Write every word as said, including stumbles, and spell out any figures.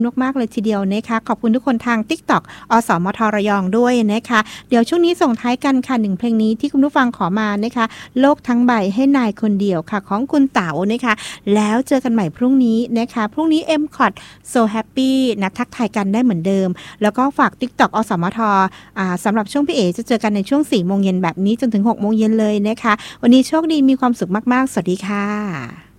มากๆเลยทีเดียวนะคะขอบคุณทุกคนทาง TikTok อสมทระยองด้วยนะคะเดี๋ยวช่วงนี้ส่งท้ายกันค่ะหนึ่งเพลงนี้ที่คุณผู้ฟังขอมานะคะโลกทั้งใบให้นายคนเดียวค่ะของคุณเต๋านะคะแล้วเจอกันใหม่พรุ่งนี้นะคะพรุ่งนี้ เอ็ม คอท So Happy นะทักทายกันได้เหมือนเดิมแล้วก็ฝาก TikTok อสมทอ่าสำหรับช่วงพี่เอจะเจอกันในช่วงสี่โมงเย็นแบบนี้จนถึงหกโมงเย็นเลยนะคะวันนี้โชคดีมีความสุขมากๆสวัสดีค่ะ